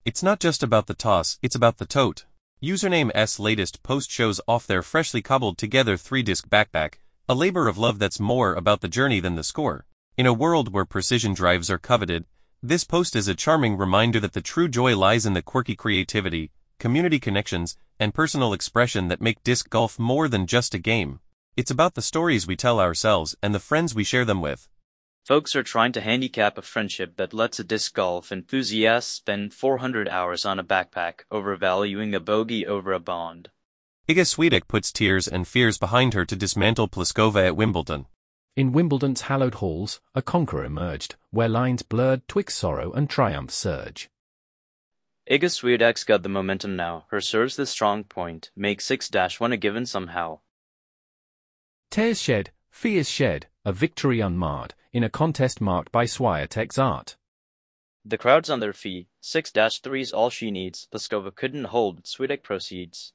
It's not just about the toss, it's about the tote. Username S latest post shows off their freshly cobbled together 3-disc backpack, a labor of love that's more about the journey than the score. In a world where precision drives are coveted, this post is a charming reminder that the true joy lies in the quirky creativity, community connections, and personal expression that make disc golf more than just a game. It's about the stories we tell ourselves and the friends we share them with. Folks are trying to handicap a friendship that lets a disc golf enthusiast spend 400 hours on a backpack, overvaluing a bogey over a bond. Iga Swiatek puts tears and fears behind her to dismantle Pliskova at Wimbledon. In Wimbledon's hallowed halls, a conqueror emerged, where lines blurred twixt sorrow and triumph surge. Iga Swiatek's got the momentum now, her serve's the strong point, make 6-1 a given somehow. Tears shed, fears shed, a victory unmarred, in a contest marked by Swiatek's art. The crowd's on their feet, 6-3's all she needs, Pliskova couldn't hold, Swiatek proceeds.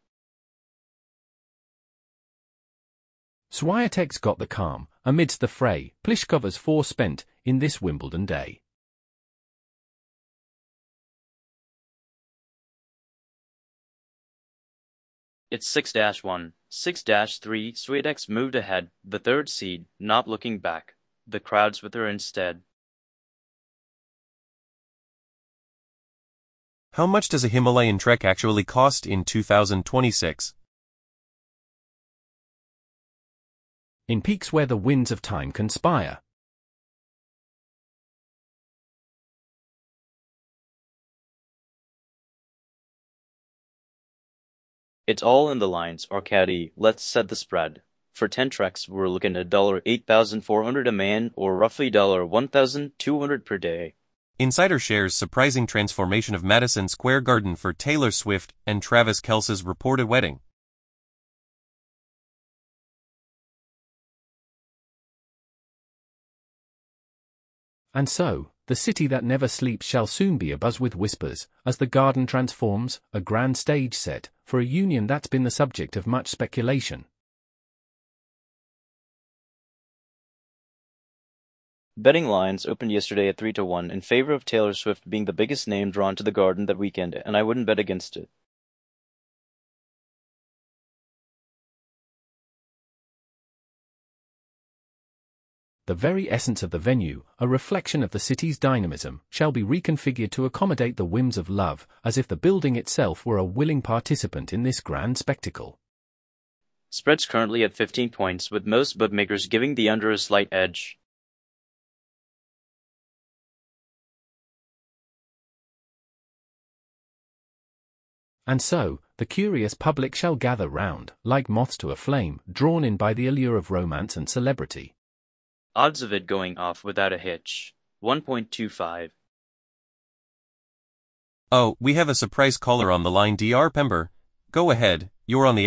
Swiatek's got the calm, amidst the fray, Pliskova's forespent, in this Wimbledon day. It's 6-1, 6-3, Swiatek's moved ahead, the third seed, not looking back. The crowd's with her instead. How much does a Himalayan trek actually cost in 2026? In peaks where the winds of time conspire. It's all in the lines, Arcady, let's set the spread. For 10 treks, we're looking at $8,400 a man, or roughly $1,200 per day. Insider shares surprising transformation of Madison Square Garden for Taylor Swift and Travis Kelce's reported wedding. And so, the city that never sleeps shall soon be abuzz with whispers, as the garden transforms, a grand stage set, for a union that's been the subject of much speculation. Betting lines opened yesterday at 3-1 in favor of Taylor Swift being the biggest name drawn to the Garden that weekend, and I wouldn't bet against it. The very essence of the venue, a reflection of the city's dynamism, shall be reconfigured to accommodate the whims of love, as if the building itself were a willing participant in this grand spectacle. Spread's currently at 15 points, with most bookmakers giving the under a slight edge. And so, the curious public shall gather round, like moths to a flame, drawn in by the allure of romance and celebrity. Odds of it going off without a hitch, 1.25. Oh, we have a surprise caller on the line. Dr. Pember, go ahead, you're on the